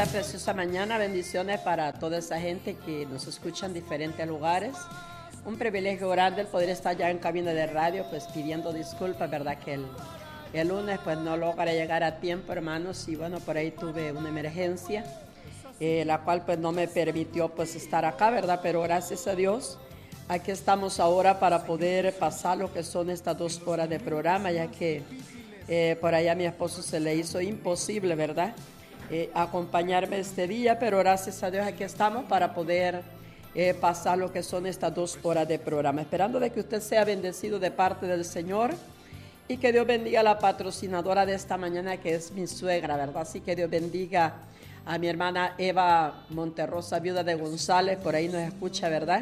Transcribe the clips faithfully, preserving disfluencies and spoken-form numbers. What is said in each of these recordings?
preciosa mañana, bendiciones para toda esa gente que nos escucha en diferentes lugares. Un privilegio grande el poder estar ya en cabina de radio, pues pidiendo disculpas, verdad que el, el lunes pues no logré llegar a tiempo, hermanos, y bueno, por ahí tuve una emergencia, eh, la cual pues no me permitió pues estar acá, verdad, pero gracias a Dios, aquí estamos ahora para poder pasar lo que son estas dos horas de programa, ya que eh, por allá a mi esposo se le hizo imposible, verdad, eh, acompañarme este día, pero gracias a Dios aquí estamos para poder eh, pasar lo que son estas dos horas de programa, esperando de que usted sea bendecido de parte del Señor y que Dios bendiga a la patrocinadora de esta mañana, que es mi suegra, verdad, así que Dios bendiga a mi hermana Eva Monterrosa, viuda de González, por ahí nos escucha, verdad,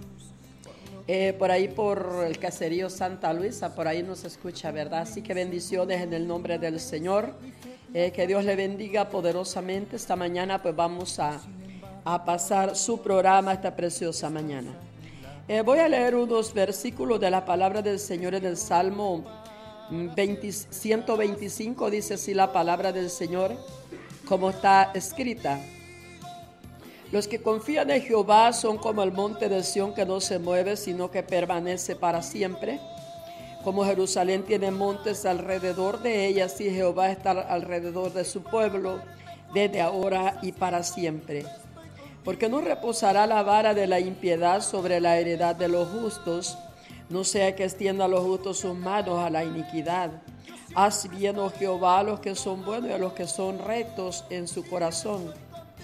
eh, por ahí por el caserío Santa Luisa, por ahí nos escucha, verdad, así que bendiciones en el nombre del Señor. Eh, que Dios le bendiga poderosamente. Esta mañana pues vamos a, a pasar su programa esta preciosa mañana. Eh, voy a leer unos versículos de la palabra del Señor en el Salmo veinte, ciento veinticinco. Dice así la palabra del Señor como está escrita. Los que confían en Jehová son como el monte de Sión, que no se mueve, sino que permanece para siempre. Como Jerusalén tiene montes alrededor de ella, así Jehová está alrededor de su pueblo, desde ahora y para siempre. Porque no reposará la vara de la impiedad sobre la heredad de los justos, no sea que extienda a los justos sus manos a la iniquidad. Haz bien, oh Jehová, a los que son buenos y a los que son rectos en su corazón.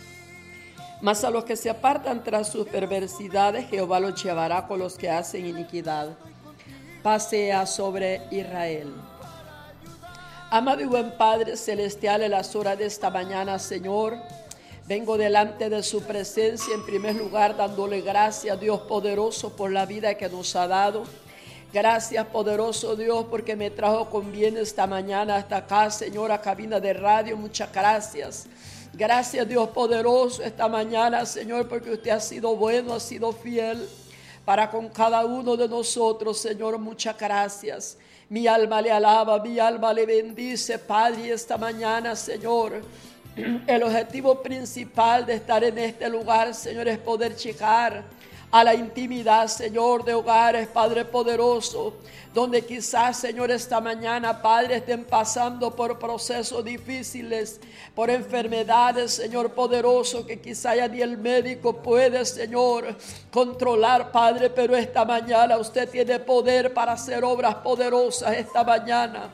Mas a los que se apartan tras sus perversidades, Jehová los llevará con los que hacen iniquidad. Pasea sobre Israel. Amado y buen Padre celestial, en las horas de esta mañana, Señor, vengo delante de su presencia, en primer lugar dándole gracias, Dios poderoso, por la vida que nos ha dado. Gracias, poderoso Dios, porque me trajo con bien esta mañana hasta acá, Señor, a cabina de radio. Muchas gracias. Gracias, Dios poderoso, esta mañana, Señor, porque usted ha sido bueno, ha sido fiel para con cada uno de nosotros, Señor. Muchas gracias. Mi alma le alaba, mi alma le bendice, Padre, esta mañana, Señor. El objetivo principal de estar en este lugar, Señor, es poder llegar a la intimidad, Señor, de hogares, Padre poderoso, donde quizás, Señor, esta mañana, Padre, estén pasando por procesos difíciles, por enfermedades, Señor poderoso, que quizá ya ni el médico puede, Señor, controlar, Padre, pero esta mañana usted tiene poder para hacer obras poderosas esta mañana.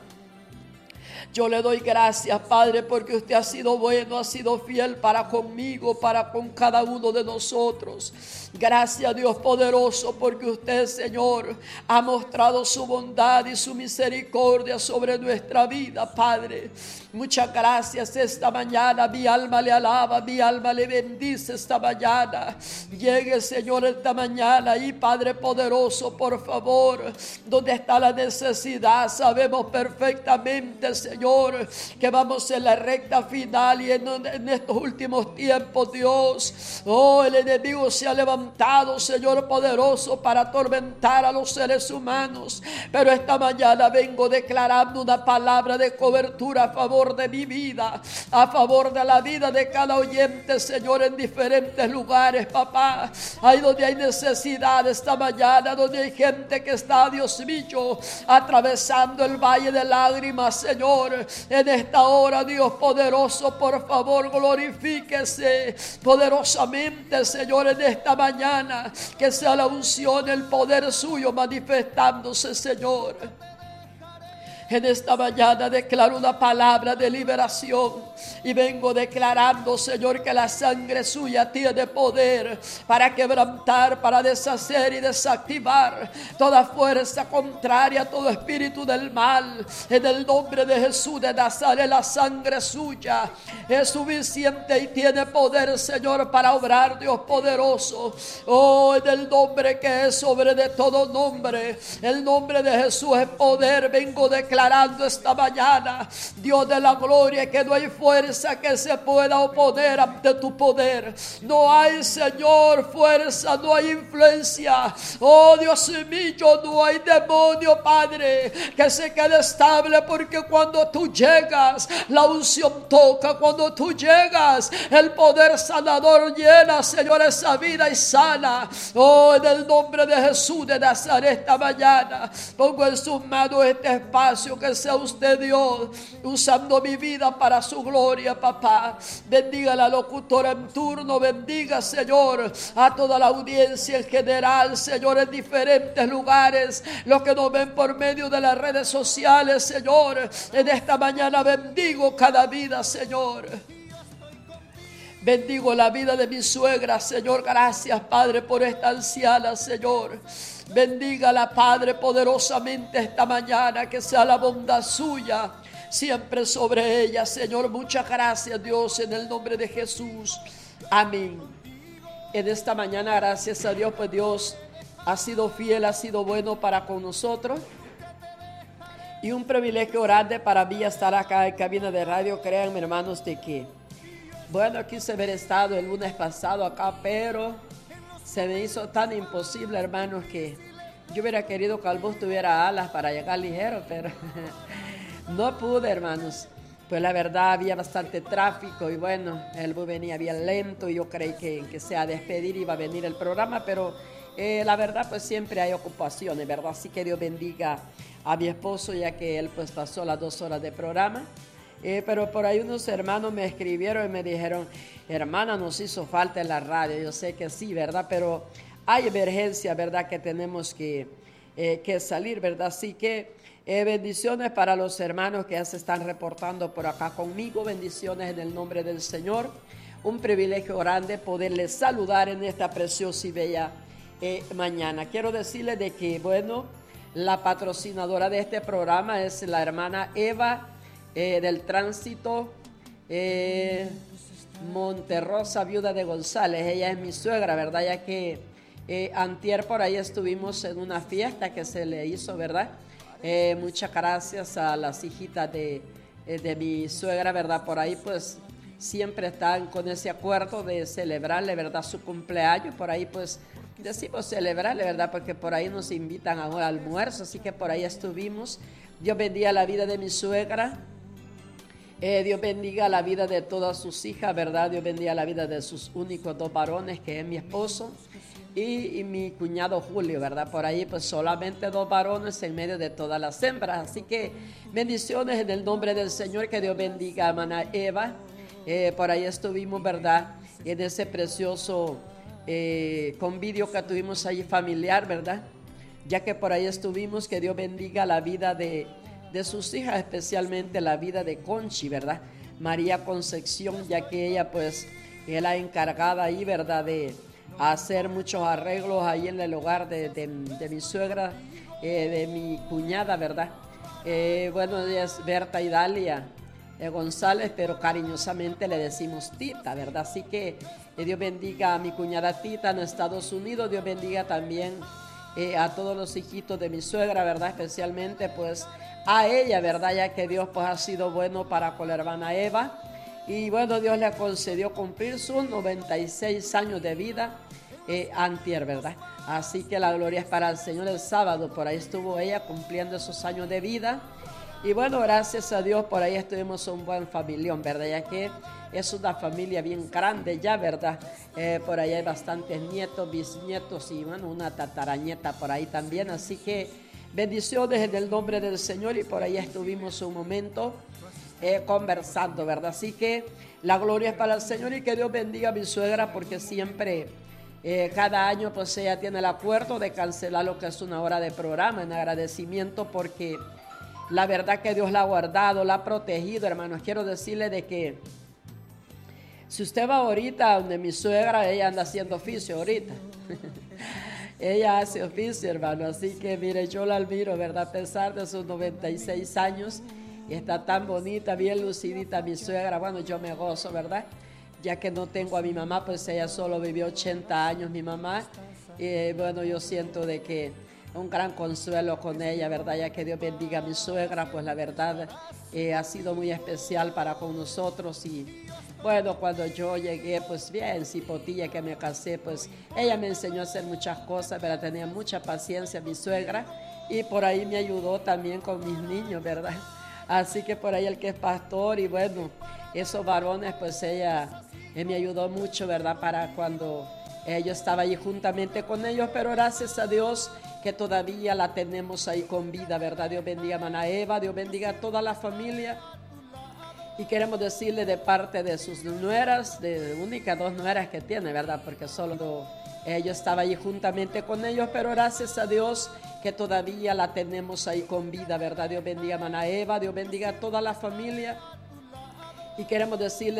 Yo le doy gracias, Padre, porque usted ha sido bueno, ha sido fiel para conmigo, para con cada uno de nosotros. Gracias, Dios poderoso, porque usted, Señor, ha mostrado su bondad y su misericordia sobre nuestra vida, Padre. Muchas gracias esta mañana. Mi alma le alaba, mi alma le bendice esta mañana. Llegue, Señor, esta mañana y, Padre poderoso, por favor, donde está la necesidad, sabemos perfectamente, Señor, que vamos en la recta final y en, en estos últimos tiempos, Dios. Oh, el enemigo se ha levantado, Señor poderoso, para atormentar a los seres humanos. Pero esta mañana vengo declarando una palabra de cobertura a favor de mi vida, a favor de la vida de cada oyente, Señor, en diferentes lugares, papá. Ahí donde hay necesidad esta mañana, donde hay gente que está, Dios mío, atravesando el valle de lágrimas, Señor. En esta hora, Dios poderoso, por favor, glorifíquese poderosamente, Señor, en esta mañana. Que sea la unción, el poder suyo manifestándose, Señor. En esta mañana declaro una palabra de liberación y vengo declarando, Señor, que la sangre suya tiene poder para quebrantar, para deshacer y desactivar toda fuerza contraria, todo espíritu del mal. En el nombre de Jesús de Nazaret, la sangre suya es suficiente y tiene poder, Señor, para obrar, Dios poderoso. Oh, en el nombre que es sobre de todo nombre, el nombre de Jesús es poder. Vengo declarando declarando esta mañana, Dios de la gloria, que no hay fuerza que se pueda oponer ante tu poder. No hay, Señor, fuerza, no hay influencia. Oh Dios mío, no hay demonio, Padre, que se quede estable, porque cuando tú llegas, la unción toca. Cuando tú llegas, el poder sanador llena, Señor, esa vida y sana. Oh, en el nombre de Jesús de Nazaret, esta mañana pongo en sus manos este espacio, que sea usted, Dios, usando mi vida para su gloria, papá. Bendiga a la locutora en turno, bendiga, Señor, a toda la audiencia en general, Señor, en diferentes lugares, los que nos ven por medio de las redes sociales, Señor. En esta mañana bendigo cada vida, Señor. Bendigo la vida de mi suegra, Señor. Gracias, Padre, por esta anciana, Señor. Bendígala, Padre, poderosamente esta mañana, que sea la bondad suya siempre sobre ella, Señor. Muchas gracias, Dios, en el nombre de Jesús. Amén. En esta mañana, gracias a Dios, pues Dios ha sido fiel, ha sido bueno para con nosotros. Y un privilegio grande para mí estar acá en cabina de radio. Créanme, hermanos, de que, bueno, quise haber estado el lunes pasado acá, pero se me hizo tan imposible, hermanos, que yo hubiera querido que el bus tuviera alas para llegar ligero, pero no pude, hermanos. Pues la verdad había bastante tráfico y bueno, el bus venía bien lento y yo creí que, que sea a despedir iba a venir el programa, pero eh, la verdad pues siempre hay ocupaciones, ¿verdad? Así que Dios bendiga a mi esposo, ya que él pues pasó las dos horas de programa. Eh, pero por ahí unos hermanos me escribieron y me dijeron, hermana, nos hizo falta en la radio. Yo sé que sí, ¿verdad? Pero hay emergencia, ¿verdad? Que tenemos que, eh, que salir, ¿verdad? Así que eh, bendiciones para los hermanos que ya se están reportando por acá conmigo. Bendiciones en el nombre del Señor. Un privilegio grande poderles saludar en esta preciosa y bella eh, mañana. Quiero decirles de que, bueno, la patrocinadora de este programa es la hermana Eva Eh, del Tránsito eh, Monterrosa, viuda de González. Ella es mi suegra, ¿verdad? Ya que eh, antier por ahí estuvimos en una fiesta que se le hizo, ¿verdad? Eh, muchas gracias a las hijitas de, eh, de mi suegra, ¿verdad? Por ahí pues siempre están con ese acuerdo de celebrarle, ¿verdad? Su cumpleaños. Por ahí pues decimos celebrarle, ¿verdad? Porque por ahí nos invitan a un almuerzo, así que por ahí estuvimos. Dios bendiga la vida de mi suegra. Eh, Dios bendiga la vida de todas sus hijas, ¿verdad? Dios bendiga la vida de sus únicos dos varones, que es mi esposo y, y mi cuñado Julio, ¿verdad? Por ahí pues solamente dos varones en medio de todas las hembras. Así que bendiciones en el nombre del Señor, que Dios bendiga a hermana Eva. Eh, por ahí estuvimos, ¿verdad? En ese precioso eh, convivio que tuvimos ahí familiar, ¿verdad? Ya que por ahí estuvimos, que Dios bendiga la vida de... de sus hijas, especialmente la vida de Conchi, ¿verdad? María Concepción, ya que ella pues es la encargada ahí, ¿verdad? De hacer muchos arreglos ahí en el hogar de, de, de mi suegra, eh, de mi cuñada, ¿verdad? Eh, bueno, ella es Berta Idalia eh, González, pero cariñosamente le decimos Tita, ¿verdad? Así que eh, Dios bendiga a mi cuñada Tita en Estados Unidos. Dios bendiga también eh, a todos los hijitos de mi suegra, ¿verdad? Especialmente pues a ella, ¿verdad? Ya que Dios pues ha sido bueno para con la hermana Eva. Y bueno, Dios le concedió cumplir sus noventa y seis años de vida eh, antier, ¿verdad? Así que la gloria es para el Señor. El sábado por ahí estuvo ella cumpliendo esos años de vida. Y bueno, gracias a Dios por ahí estuvimos un buen familión, ¿verdad? Ya que es una familia bien grande ya, ¿verdad? Eh, por ahí hay bastantes nietos, bisnietos y bueno, una tatarañeta por ahí también. Así que bendiciones en el nombre del Señor, y por ahí estuvimos un momento eh, conversando, ¿verdad? Así que la gloria es para el Señor, y que Dios bendiga a mi suegra, porque siempre, eh, cada año, pues ella tiene el acuerdo de cancelar lo que es una hora de programa en agradecimiento, porque la verdad que Dios la ha guardado, la ha protegido, hermanos. Quiero decirle de que si usted va ahorita donde mi suegra, ella anda haciendo oficio ahorita. Ella hace oficio, hermano, así que mire, yo la admiro, ¿verdad? A pesar de sus noventa y seis años, y está tan bonita, bien lucidita mi suegra. Bueno, yo me gozo, ¿verdad? Ya que no tengo a mi mamá, pues ella solo vivió ochenta años, mi mamá. Y bueno, yo siento de que un gran consuelo con ella, ¿verdad? Ya que Dios bendiga a mi suegra, pues la verdad eh, ha sido muy especial para con nosotros. Y bueno, cuando yo llegué, pues bien, cipotilla que me casé, pues ella me enseñó a hacer muchas cosas, ¿verdad? Tenía mucha paciencia mi suegra y por ahí me ayudó también con mis niños, ¿verdad? Así que por ahí el que es pastor y bueno, esos varones, pues ella eh, me ayudó mucho, ¿verdad? Para cuando eh, yo estaba ahí juntamente con ellos, pero gracias a Dios que todavía la tenemos ahí con vida, ¿verdad? Dios bendiga a Mana Eva, Dios bendiga a toda la familia. Y queremos decirle de parte de sus nueras, de únicas dos nueras que tiene, ¿verdad? Porque solo eh, yo estaba ahí juntamente con ellos, pero gracias a Dios que todavía la tenemos ahí con vida, ¿verdad? Dios bendiga a Mana Eva, Dios bendiga a toda la familia. Y queremos decirle